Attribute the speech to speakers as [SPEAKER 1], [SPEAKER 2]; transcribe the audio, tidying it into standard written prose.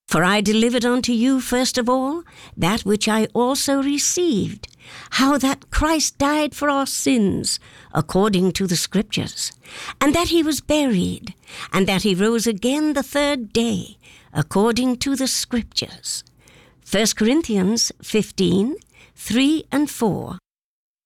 [SPEAKER 1] For I delivered unto you first of all that which I also received, how that Christ died for our sins according to the Scriptures, and that he was buried, and that he rose again the third day according to the Scriptures. 1 Corinthians 15, 3 and 4.